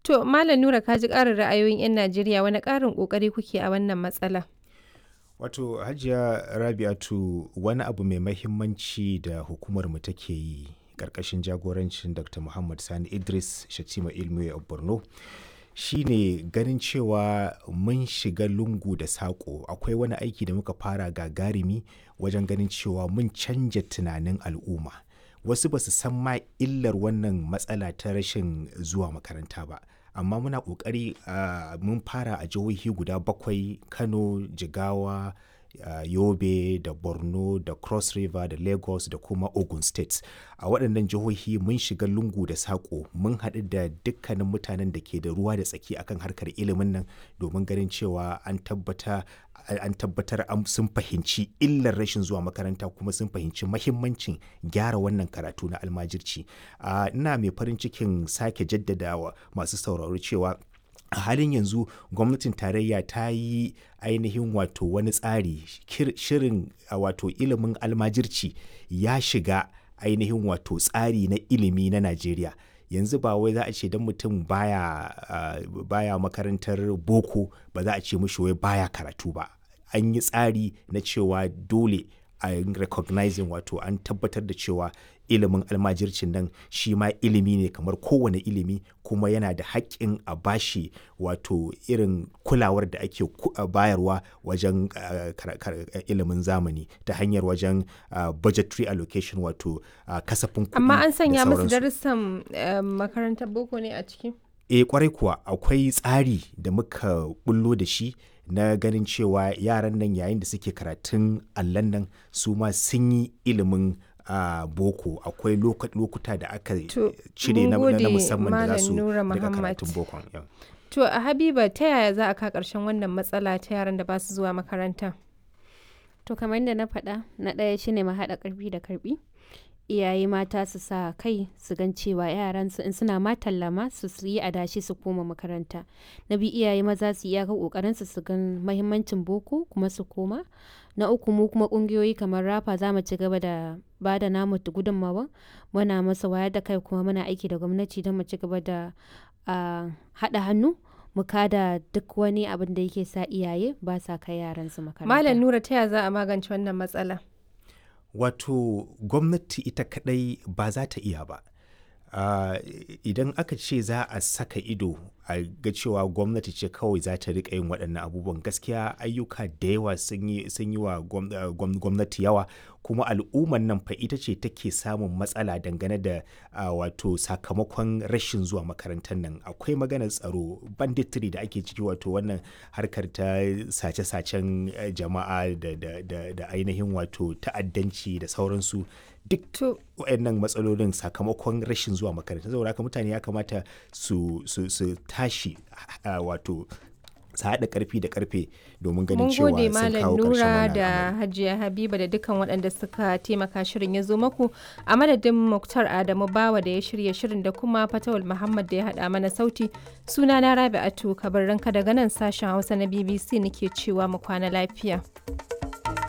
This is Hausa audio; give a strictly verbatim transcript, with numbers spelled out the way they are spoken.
To Malam Nura ka ji ƙarin ra'ayoyin 'yan Najeriya wani ƙarin ƙoƙari kuke a wannan matsala? Wato Hajiya Rabi'atu wani abu mai mahimmanci da hukumar mu take yi ƙarƙashin jagorancin Dr. Muhammad Sani Idris Shatima Ilmiya of Borno shine ganin cewa mun shiga lungu da saƙo. Akwai wani aiki da muka fara gagarumi wajen ganin cewa mun canja tunanin al'umma. Wasu ba su san ma illar wannan matsala ta rashin zuwa makaranta ba. Amma muna ƙoƙari uh, mun fara a jihohi guda bakwai: Kano, Jigawa, uh, Yobe da Borno da Cross River da Lagos da kuma Ogun State. A waɗannan jihohi mun shiga lungu da saƙo, mun haɗu da dukkanin mutanen da ke da ruwa da tsaki akan harkar ilimin nan domin ganin cewa an tabbata an tabbatar sun fahimci illar rashin zuwa makaranta kuma sun fahimci mahimmancin gyara wannan karatu na almajirci. Uh, ina mai farin cikin sake jaddadawa masu sauraro cewa a halin yanzu gwamnatin tarayya ta yi ainihin wato wani tsari shirin wato ilimin almajirci ya shiga ainihin wato tsari na ilimi na Najeriya. Yanzu ba wai za a ce don mutum baya, uh, baya makarantar boko ba za a ce mishi wai baya karatu ba. An yi tsari na cewa dole a recognizing wato an tabbatar da cewa ilimin almajircin nan shi ma ilimi ne kamar kowane ilimi kuma yana da haƙƙin a bashi wato irin kulawar da ake bayarwa wajen uh, ilimin zamani ta hanyar wajen uh, budgetary allocation wato uh, kasafin kuɗi. Amma an sanya musu darussan uh, makarantar boko ne a ciki? Eh kwarai kuwa akwai tsari da muka bullo da shi na ganin cewa yaran nan yayin da suke karatun allan nan su ma sun yi ilimin uh, boko. Akwai lokuta da aka cire na, na musamman da za su daga karatun bokon. Yeah. To a Habiba, ta yaya za a ka ƙarshen wannan matsala ta yaran da ba su zuwa makaranta? To kamar yadda na faɗa, na ɗaya shine mu haɗa ƙarfi da karɓi. Iyaye mata su sa kai su gan cewa yaran su in suna ma tallama su yi adashi su koma makaranta. Na biyu iyaye maza su iyaka kokarin su su gan mahimmancin boko kuma su koma. Na uku mu kuma kungiyoyi kamar rafa za mu ci gaba da ba da namu gudunmawa, muna masa wayar da kai kuma muna aiki da gwamnati don mu ci gaba da uh, haɗa hannu mu kada duk wani abin da yake sa iyaye ba sa kai yaran su makaranta. Malam Nura, ta yaya za a magance wannan matsala? Wato gwamnati ita kadai ba za ta iya ba. Uh, idan aka ce za a saka ido a ga cewa gwamnati ce kawai za ta riƙa yin waɗannan abubuwan, gaskiya ayyuka da yawa sun yi wa gwamnati yawa, kuma al'ummar nan fa ita ce take samun matsala dangane da uh, wato sakamakon rashin zuwa makarantar nan. Akwai maganar tsaro, banditry da ake ciki, wato wannan harkar ta sace-sacen jama'a da, da, da, da ainihin wato ta'addanci da sauransu. Duk waɗannan matsalolin sakamakon rashin zuwa makaranta. Saboda haka mutane ya kamata su, su, su tashi uh, wato su haɗa ƙarfi da ƙarfe domin ganin cewa sun kawo ƙarshen wannan al'amari. Mun gode Malam Nura da Hajiya Habiba da dukkan waɗanda suka taimaka shirin ya zo maku. A madadin Muktar Adamu Bawa da ya shirya shirin da kuma Fatawul Muhammad da ya haɗa mana sauti. Sunana Rabi'atu Kabarranka daga nan sashen Hausa na B B C nake cewa mu kwana lafiya.